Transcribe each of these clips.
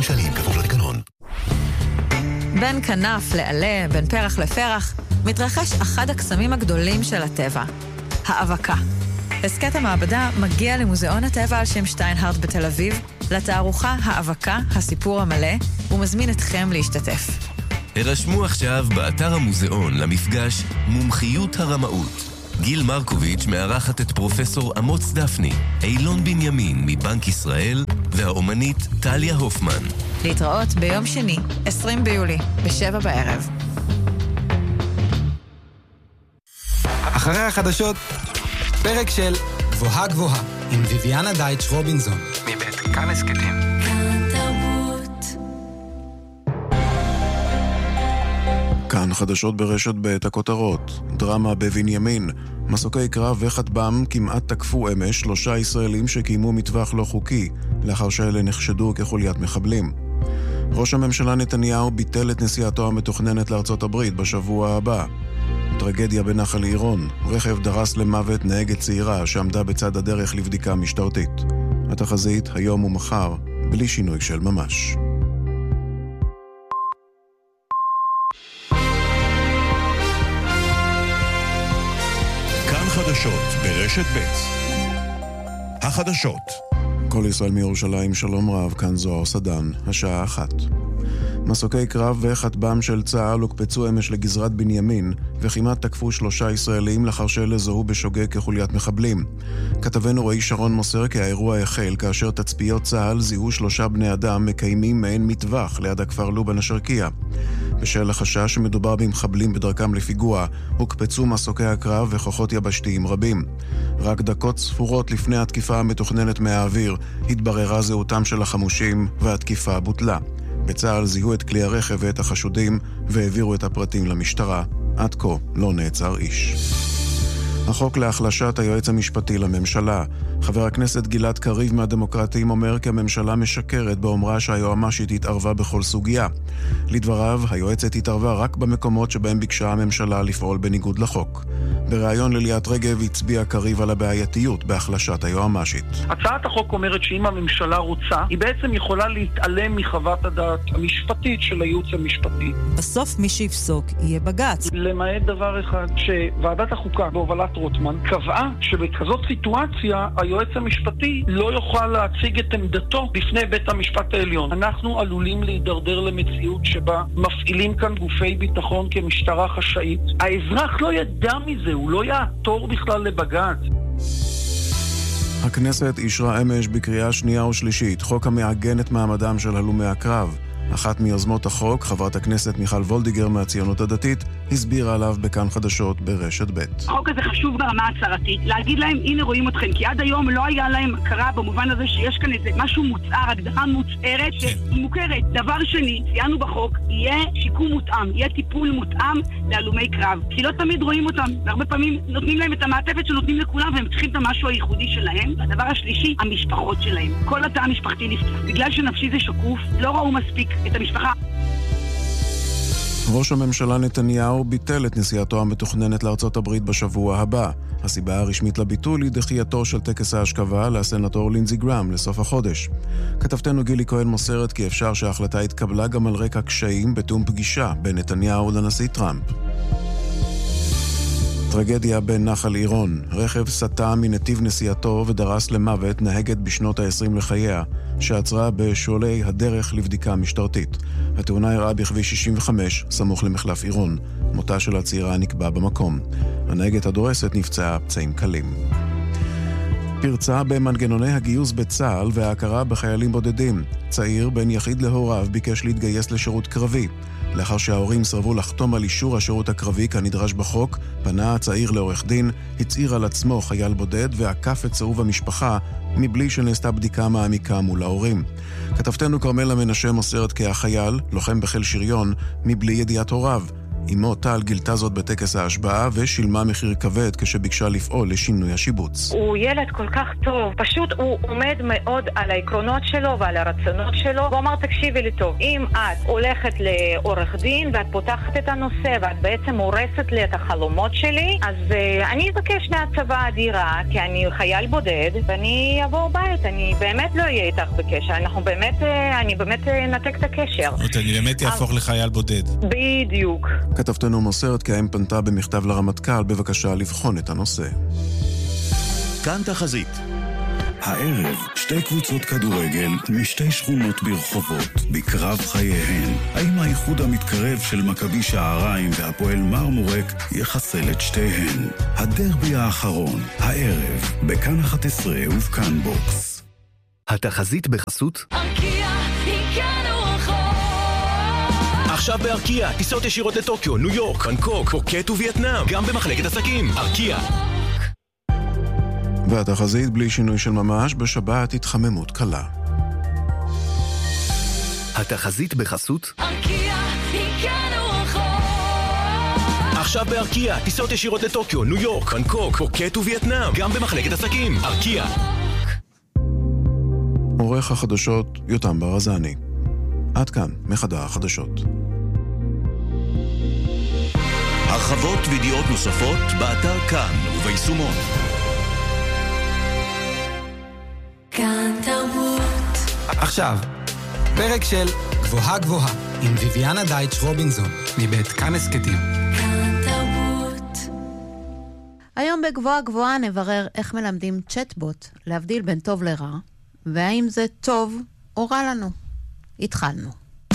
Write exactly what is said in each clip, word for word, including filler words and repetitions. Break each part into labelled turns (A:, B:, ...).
A: שקלים כפוף לתקנון.
B: בין כנף לעלה, בין פרח לפרח, מתרחש אחד הקסמים הגדולים של הטבע, האבקה. הסקט המעבדה מגיע למוזיאון הטבע על שם שטיינהרט בתל אביב, לתערוכה האבקה, הסיפור המלא, ומזמין אתכם להשתתף.
C: הרשמו עכשיו באתר המוזיאון למפגש מומחיות הרמאות. גיל מרקוביץ' מארחת את פרופסור אמוץ דפני, אילון בנימין מבנק ישראל והאומנית טליה הופמן.
B: להתראות ביום שני, עשרים ביולי, בשבע בערב.
D: אחרי החדשות, פרק של גבוהה גבוהה עם ויביאנה דייטש רובינזון מבית כאן הסכתים.
E: כאן חדשות ברשת בית הכותרות. דרמה בבנימין. מסוקי קרב וכטב"ם כמעט תקפו אמש שלושה ישראלים שקיימו מטווח לא חוקי, לאחר שאלה נחשדו כחוליית מחבלים. ראש הממשלה נתניהו ביטל את נסיעתו המתוכננת לארצות הברית בשבוע הבא. טרגדיה בנחל עירון. רכב דרס למוות נהגת צעירה שעמדה בצד הדרך לבדיקה משטרתית. התחזית היום ומחר, בלי שינוי של ממש.
A: חדשות ברשת בית. החדשות.
E: כל ישראל מירושלים, שלום רב, כאן זוהר סדן, השעה אחת. מסוקי קרב וכטב"ם של צה"ל הוקפצו אמש לגזרת בנימין, וכמעט תקפו שלושה ישראלים לאחר שאלה זוהו בשוגג כחוליית מחבלים. כתבנו רועי שרון מוסר כי האירוע החל כאשר תצפיות צה"ל זיהו שלושה בני אדם מקיימים מעין מטווח ליד הכפר לובן השרקיה. בשל החשש שמדובר במחבלים בדרכם לפיגוע, הוקפצו מסוקי הקרב וכוחות יבשתיים רבים. רק דקות ספורות לפני התקיפה המתוכננת מהאוויר, התבררה זהותם של החמושים והתקיפה בוטלה. בצה"ל זיהו את כלי הרכב ואת החשודים והעבירו את הפרטים למשטרה. עד כה לא נעצר איש. החוק להחלשת היועץ המשפטי לממשלה. חבר הכנסת גלעד קריב מהדמוקרטים אומר כי הממשלה משקרת באומרה שהיועמ"שית התערבה בכל סוגיה. לדבריו, היועצת התערבה רק במקומות שבהם ביקשה הממשלה לפעול בניגוד לחוק. בריאיון לליאת רגב הצביע קריב על הבעייתיות בהחלשת היועמ"שית.
F: הצעת החוק אומרת שאם הממשלה רוצה, היא בעצם יכולה להתעלם מחוות הדעת המשפטית של הייעוץ המשפטי.
G: בסוף מי שיפסוק יהיה בג"ץ.
F: למעט דבר אחד, שוועדת החוקה בהובלת רוטמן קבעה שבכזאת סיטואציה היועץ המשפטי לא יוכל להציג את עמדתו בפני בית המשפט העליון. אנחנו עלולים להידרדר למציאות שבה מפעילים כאן גופי ביטחון כמשטרה חשאית. האזרח לא ידע מזה, הוא לא יעתור בכלל לבג"ץ.
E: הכנסת אישרה אמש בקריאה שנייה ושלישית חוק המעגן את מעמדם של הלומי הקרב. אחת מיוזמות החוק, חברת הכנסת מיכל וולדיגר מהציונות הדתית, הסבירה עליו בכאן חדשות ברשת ב'.
H: החוק הזה חשוב ברמה הצהרתית, להגיד להם, הנה רואים אתכם, כי עד היום לא היה להם הכרה במובן הזה שיש כאן איזה משהו מוצער, הגדרה מוצערת שהיא מוכרת. דבר שני, ציינו בחוק, יהיה שיקום מותאם, יהיה טיפול מותאם להלומי קרב, כי לא תמיד רואים אותם, והרבה פעמים נותנים להם את המעטפת שנותנים לכולם, והם צריכים את המשהו הייחודי שלהם. והדבר השלישי, המשפחות שלהם. כל התא המשפחתי נפתח. בגלל שנפשי זה שקוף, לא ראו מספיק את המשפחה.
E: ראש הממשלה נתניהו ביטל את נסיעתו המתוכננת לארצות הברית בשבוע הבא. הסיבה הרשמית לביטול היא דחייתו של טקס ההשכבה לסנטור לינזי גרם לסוף החודש. כתבתנו גילי כהן מוסרת כי אפשר שההחלטה התקבלה גם על רקע קשיים בתום פגישה בין נתניהו לנשיא טראמפ. טרגדיה בנחל עירון. רכב סטה מנתיב נסיעתו ודרס למוות נהגת בשנות ה-עשרים לחייה, שעצרה בשולי הדרך לבדיקה משטרתית. התאונה אירעה בכביש שישים וחמש, סמוך למחלף עירון. מותה של הצעירה נקבע במקום. הנהגת הדורסת נפצעה פצעים קלים. פרצה במנגנוני הגיוס בצה"ל וההכרה בחיילים בודדים. צעיר בן יחיד להוריו ביקש להתגייס לשירות קרבי. לאחר שההורים סרבו לחתום על אישור השירות הקרבי כנדרש בחוק, פנה הצעיר לעורך דין, הצעיר על עצמו חייל בודד ועקף את סירוב המשפחה מבלי שנעשתה בדיקה מעמיקה מול ההורים. כתבתנו כרמלה מנשה מוסרת כי החייל, לוחם בחיל שריון, מבלי ידיעת הוריו. אמו טל גילתה זאת בטקס ההשבעה ושילמה מחיר כבד כשביקשה לפעול לשינוי השיבוץ.
I: הוא ילד כל כך טוב, פשוט הוא עומד מאוד על העקרונות שלו ועל הרצונות שלו, והוא אמר תקשיבי לי טוב, אם את הולכת לעורך דין ואת פותחת את הנושא ואת בעצם הורסת לי את החלומות שלי, אז uh, אני אבקש מהצבא דירה, כי אני חייל בודד ואני אבוא בית, אני באמת לא אהיה איתך בקשר, אנחנו באמת, uh, אני באמת uh, נתק את הקשר.
J: אני באמת יהפוך לחייל בודד.
I: בדיוק.
E: כתבתנו מוסרת כי האם פנתה במכתב לרמטכ"ל בבקשה לבחון את הנושא.
A: כאן תחזית.
K: הערב שתי קבוצות כדורגל משתי שכונות ברחובות בקרב חייהן. האם האיחוד המתקרב של מכבי שעריים והפועל מרמורק יחסל את שתיהן? הדרבי האחרון, הערב, בכאן אחת עשרה ובכאן בוקס.
C: התחזית בחסות
L: ארקיע, הגענו רחוק.
C: עכשיו בארקיע, טיסות ישירות לטוקיו, ניו יורק, בנקוק, פוקט ווייטנאם, גם במחלקת עסקים. ארקיע.
E: והתחזית בלי שינוי של ממש, בשבת התחממות קלה.
C: התחזית בחסות
L: ארקיע, הגענו רחוק.
C: עכשיו בארקיע, טיסות ישירות לטוקיו, ניו יורק, בנקוק, פוקט ווייטנאם, גם במחלקת עסקים. ארקיע.
E: עורך החדשות יותם ברזני. עד כאן מחדר החדשות.
A: הרחבות וידיעות נוספות באתר כאן וביישומון.
L: כאן תרבות.
D: עכשיו, פרק של גבוהה גבוהה עם ויביאנה דייטש רובינזון מבית כאן הסכתים.
L: כאן תרבות.
B: היום בגבוהה גבוהה נברר איך מלמדים צ'טבוט להבדיל בין טוב לרע, והאם זה טוב או רע לנו. התחלנו.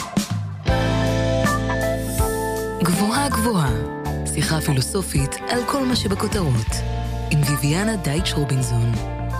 M: גבוהה גבוהה, שיחה פילוסופית על כל מה שבכותרות, עם ויביאנה דייטש רובינזון.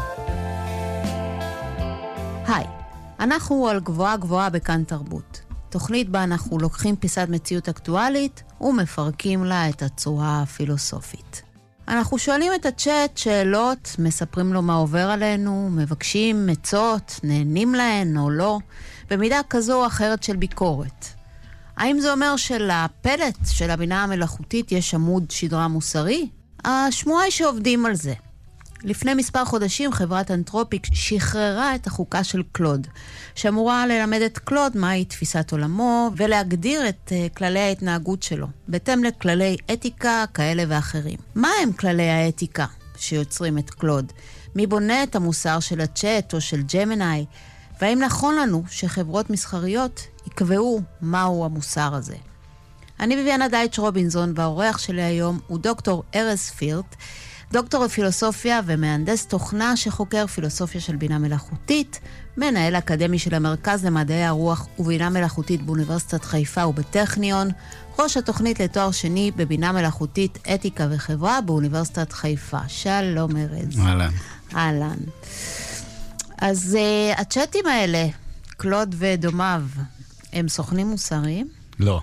B: היי, אנחנו על גבוהה גבוהה בכאן תרבות. תוכנית בה אנחנו לוקחים פיסת מציאות אקטואלית ומפרקים לה את הצורה הפילוסופית. אנחנו שואלים את הצ'אט שאלות, מספרים לו מה עובר עלינו, מבקשים מצות, נהנים להן או לא, במידה כזו או אחרת של ביקורת. האם זה אומר שלפלט של הבינה המלאכותית יש עמוד שדרה מוסרי? השמועה היא שעובדים על זה. לפני מספר חודשים חברת אנתרופיק שחררה את החוקה של קלוד, שאמורה ללמד את קלוד מהי תפיסת עולמו ולהגדיר את uh, כללי ההתנהגות שלו, בהתאם לכללי אתיקה כאלה ואחרים. מה הם כללי האתיקה שיוצרים את קלוד? מי בונה את המוסר של הצ'אט או של ג'מיני? והאם נכון לנו שחברות מסחריות יקבעו מהו המוסר הזה? אני ויביאנה דייטש רובינזון, והאורח שלי היום הוא דוקטור ארז פירט, דוקטור לפילוסופיה ומהנדס תוכנה שחוקר פילוסופיה של בינה מלאכותית, מנהל אקדמי של המרכז למדעי הרוח ובינה מלאכותית באוניברסיטת חיפה ובטכניון, ראש התוכנית לתואר שני בבינה מלאכותית, אתיקה וחברה באוניברסיטת חיפה. שלום ארז.
J: אהלן.
B: אהלן. אז uh, הצ'אטים האלה, קלוד ודומיו, הם סוכנים מוסריים?
J: לא.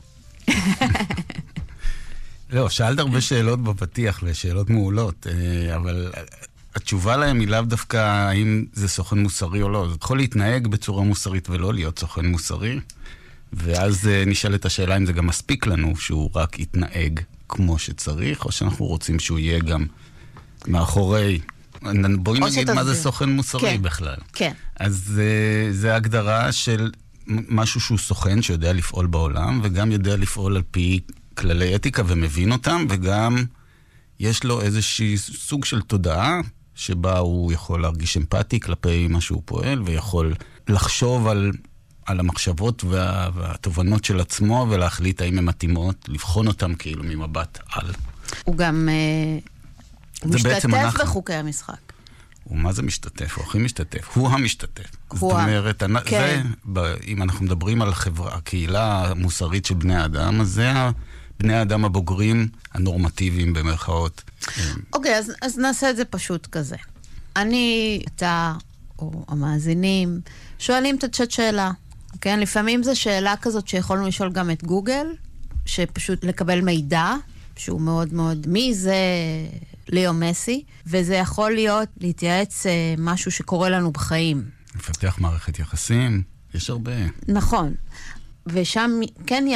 J: לא, שאלת הרבה שאלות בפתיח ושאלות מעולות, אבל התשובה להם היא לאו דווקא האם זה סוכן מוסרי או לא. זה יכול להתנהג בצורה מוסרית ולא להיות סוכן מוסרי, ואז נשאלת השאלה אם זה גם מספיק לנו שהוא רק יתנהג כמו שצריך, או שאנחנו רוצים שהוא יהיה גם מאחורי. בואי נגיד מה זה סוכן מוסרי כן, בכלל.
B: כן.
J: אז זה, זה הגדרה של משהו שהוא סוכן שיודע לפעול בעולם, וגם יודע לפעול על פי כללי אתיקה ומבין אותם, וגם יש לו איזושהי סוג של תודעה, שבה הוא יכול להרגיש אמפתי כלפי מה שהוא פועל, ויכול לחשוב על, על המחשבות וה, והתובנות של עצמו, ולהחליט האם הן מתאימות, לבחון אותם כאילו ממבט על.
B: הוא גם uh, משתתף בחוקי המשחק.
J: הוא מה זה משתתף? הוא הכי משתתף. הוא המשתתף. זאת אומרת,
B: כן.
J: זה, אם אנחנו מדברים על החברה, הקהילה המוסרית של בני האדם, אז זה בני האדם הבוגרים הנורמטיביים במרכאות.
B: אוקיי, אז, אז נעשה את זה פשוט כזה. אני, אתה, או המאזינים, שואלים את הצ'אט שאלה. כן? לפעמים זו שאלה כזאת שיכולנו לשאול גם את גוגל, שפשוט לקבל מידע, שהוא מאוד מאוד, מי זה ליאו מסי, וזה יכול להיות להתייעץ משהו שקורה לנו בחיים.
J: לפתח מערכת יחסים, יש הרבה.
B: נכון. ושם כן יש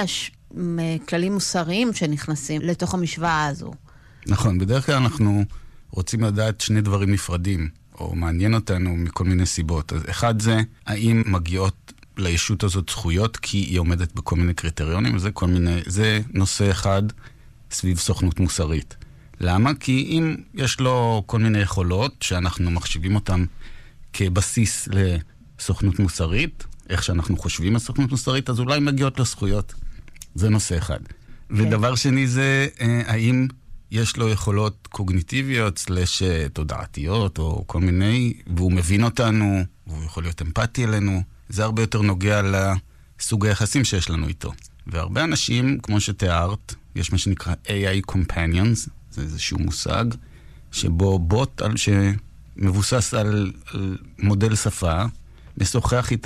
N: כללים מוסריים שנכנסים לתוך המשוואה הזו.
J: נכון, בדרך כלל אנחנו רוצים לדעת שני דברים נפרדים, או מעניין אותנו מכל מיני סיבות. אז אחד זה, האם מגיעות לישות הזאת זכויות, כי היא עומדת בכל מיני קריטריונים, זה כל מיני, זה נושא אחד סביב סוכנות מוסרית. למה? כי אם יש לו כל מיני יכולות, שאנחנו מחשיבים אותם כבסיס לסוכנות מוסרית, איך שאנחנו חושבים על סוכנות מוסרית, אז אולי מגיעות לזכויות. זה נושא אחד. Okay. ודבר שני זה, האם יש לו יכולות קוגניטיביות, סלש תודעתיות, או כל מיני, והוא מבין אותנו, והוא יכול להיות אמפתי אלינו, זה הרבה יותר נוגע לסוג היחסים שיש לנו איתו. והרבה אנשים, כמו שתיארת, יש מה שנקרא איי איי Companions, זה איזשהו מושג, שבו בוט על שמבוסס על, על מודל שפה, משוחח איתנו,